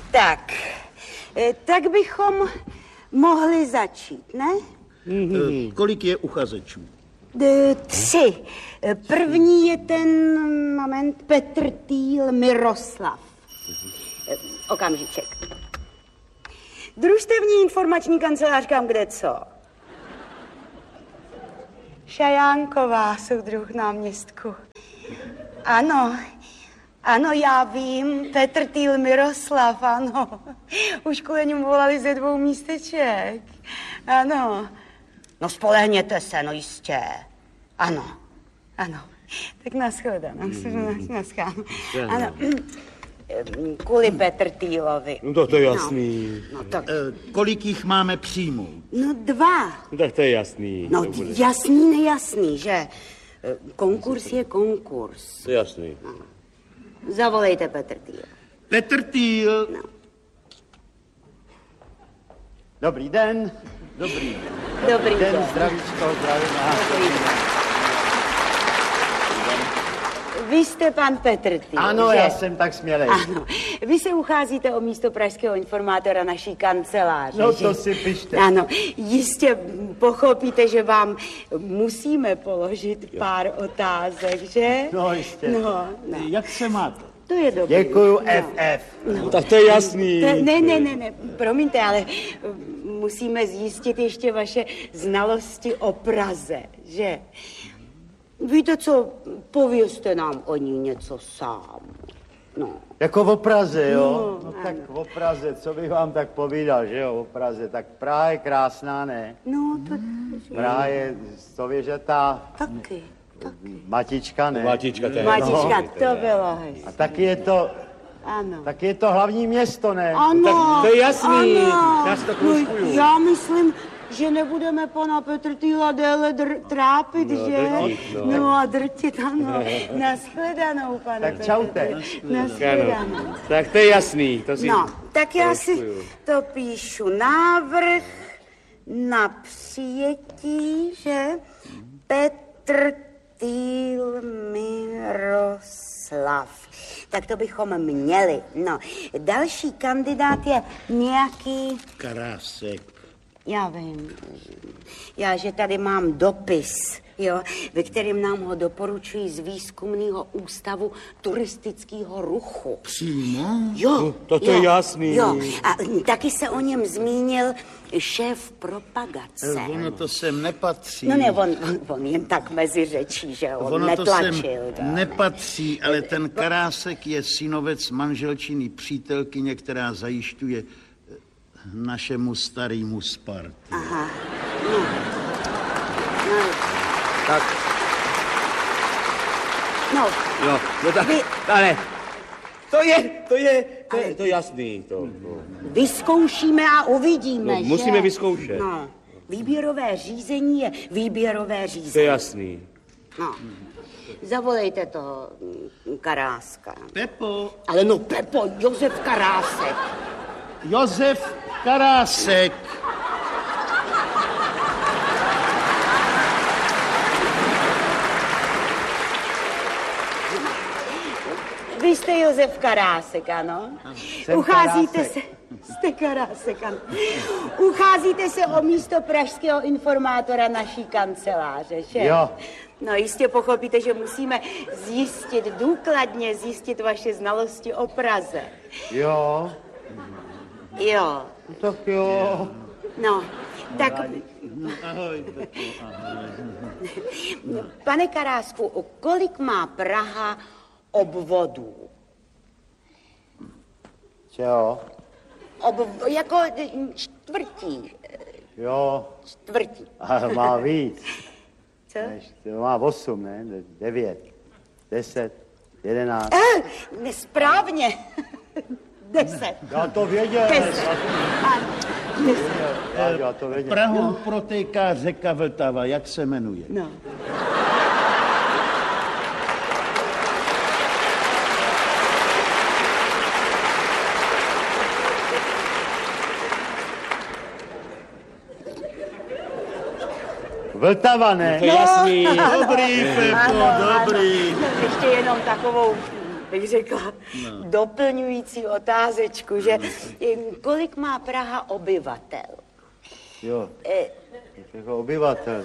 Tak bychom mohli začít, ne? Kolik je uchazečů? 3. První je ten, moment, Petr Týl Miroslav. Okamžiček. Družstevní informační kancelář, kam kde co? Šajánková, soudruh náměstku. Ano, já vím, Petr Týl Miroslav, ano. Už kvůli němu volali ze 2 místeček. Ano. No spolehněte se, no jistě. Ano. Tak nashledanou. Ano. Kvůli Petr Týlovi. No to je jasný. No tak. Kolik jich máme přijmout? No 2. No, tak to je jasný. No jasný, nejasný, že? Konkurs je konkurs. To je jasný. No. Zavolejte Petr Týl. Petr Týl. No. Dobrý den. Dobrý den. Zdravíčko, zdravím. Vy jste pan Petr Týl, ano, že? Já jsem tak smělej. Ano. Vy se ucházíte o místo pražského informátora naší kanceláře, No že? to si pište. Ano, jistě pochopíte, že vám musíme položit pár otázek, že? No jistě. No. Jak se máte? To je dobrý. Děkuju, FF. No, tak to je jasný. Ne, promiňte, ale musíme zjistit ještě vaše znalosti o Praze, že? Víte co, povězte nám o ní něco sám. No. Jako o Praze, jo? No tak o Praze, co bych vám tak povídal, že jo, o Praze. Tak Praha je krásná, ne? No, to... Praha je stověžatá. Taky. Matička, ne? Matička, to je. Matička, to bylo hezké. A taky je to... Ano. Tak je to hlavní město, ne? Ano. Tak to je jasný. Ano. Já si to kroužkuju. Já myslím, že nebudeme pana Petr Týla déle trápit, že? Drtit, no. No a drtit, ano. Nashledanou, pane Tak Petr čaute. Týl. Nashledanou. Tak to je jasný. To si No, tak já si kroužkuju. to píšu. Návrh na přijetí, že? Petr Týl Miroslav. Tak to bychom měli. No, další kandidát je nějaký... Karásek. Já vím. Že tady mám dopis, jo, ve kterém nám ho doporučují z Výzkumného ústavu turistického ruchu. Přímo? Jo. To je jasný. Jo, a taky se o něm zmínil šéf propagace. Ono to sem nepatří. No ne, on jen tak mezi řečí, že on Ono to netlačil. sem nepatří, ale ten Karásek je synovec manželčiny přítelkyně, která zajišťuje našemu starému Spartu. Aha, no. Tak. No. Jo, no tak, ale to je jasný. To. Vyzkoušíme a uvidíme, No, že? musíme vyzkoušet. No, výběrové řízení je výběrové řízení. To je jasný. No, zavolejte toho Karáska. Pepo. Ale no Pepo, Josef Karásek. Josef Karásek. Vy jste Josef Karásek, ano? Ucházíte se... Jste Karásek, ano. Ucházíte se o místo pražského informátora naší kanceláře, že? Jo. No jistě pochopíte, že musíme důkladně zjistit vaše znalosti o Praze. Jo. Jo. Tak jo. No, tak... Ahoj. Pane Karásku, kolik má Praha obvodů? Čeho? Jako čtvrtí. Jo. Čtvrtí. A má víc. Co? Má 8, ne? 9, 10, 11. Nesprávně. 10. Já to věděl. 10. Ano, 10. Já to věděl. Prahou protéká řeka Vltava, jak se jmenuje? No. Vltava, ne? To je jasný. Dobrý, Pepo, dobrý. Ještě jenom takovou bych řekla, doplňující otázečku, že kolik má Praha obyvatel? Jo, jako obyvatel.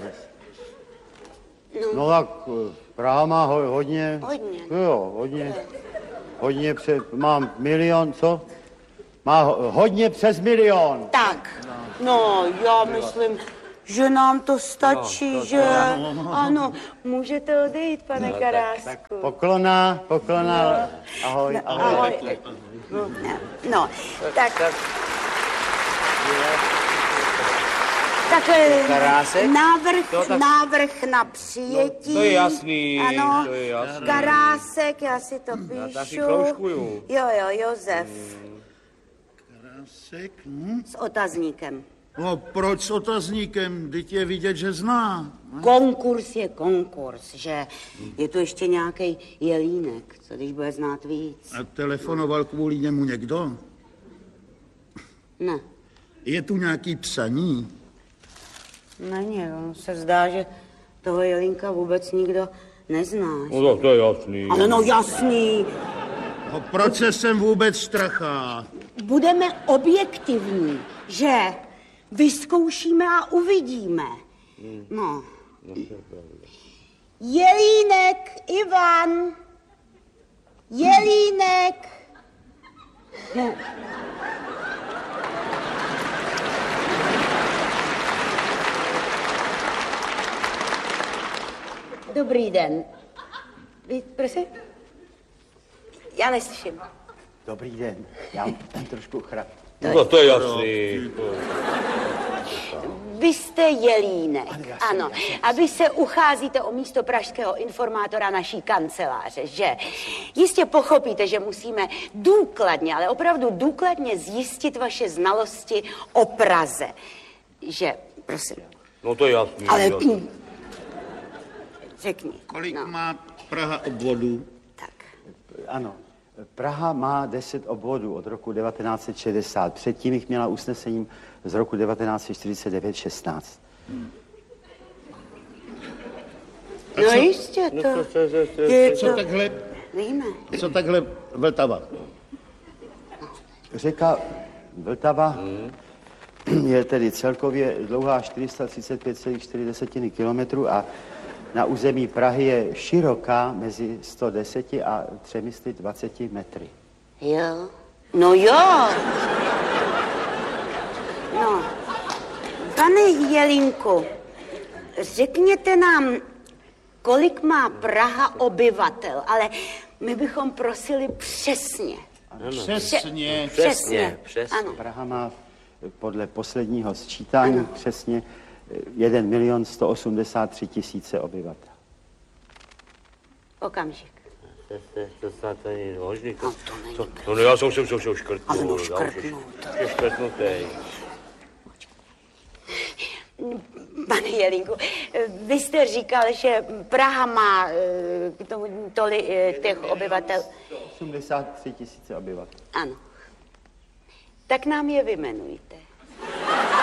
No tak Praha má hodně. Hodně. Jo, hodně mám milion, co? Má hodně přes milion. Tak, no, já myslím, že nám to stačí, že? Ano, můžete odejít, pane Karásku. Poklona, ahoj. Ahoj. No, tak... Karásek? Návrh na přijetí. To je jasný, Ano, to je jasný. Karásek, já si to píšu. Já si kroužkuju. Jo, Josef. Karásek, S otazníkem. No, proč s otazníkem? Vždyť je vidět, že zná. Konkurs je konkurs, že je tu ještě nějaký Jelínek, co když bude znát víc. A telefonoval kvůli němu někdo? Ne, Je tu nějaký psaní? není, on se zdá, že toho Jelínka vůbec nikdo nezná. No to je jasný. Ale no jasný, No, proč se sem vůbec strachá? budeme objektivní, že vyzkoušíme a uvidíme. No. Jelínek, Ivan. Jelínek. No. Dobrý den. Vy, prosím? Já neslyším. Dobrý den, já mám trošku chrap. No to je jasný. Vy jste Jelínek, ano. A vy se ucházíte o místo pražského informátora naší kanceláře, že? Jistě pochopíte, že musíme důkladně, ale opravdu důkladně zjistit vaše znalosti o Praze. Že, prosím. No to je jasný. Ale jasný. řekni. Kolik No, má Praha obvodů? tak. Ano, Praha má 10 obvodů od roku 1960. Předtím jich měla usnesením z roku 1949 16. No jistě, to je Co to. takhle, Víme. co takhle Vltava? Řeka Vltava je tedy celkově dlouhá 435,4 kilometrů a na území Prahy je široká mezi 110 a 320 metry. Jo. No jo. No. Pane Jelínku, řekněte nám, kolik má Praha obyvatel, ale my bychom prosili přesně. Přesně. Přesně. Přesně. Ano. Praha má podle posledního sčítání přesně 1 183 000 obyvatel. Okamžik. To snad není možný. No, to není No já jsem škrtnul. Ale no škrtnout. Je škrtnutej. Pane Jelínku, vy jste říkal, že Praha má tolik těch obyvatel. 83 000 obyvatel. Ano. Tak nám je vyjmenujte.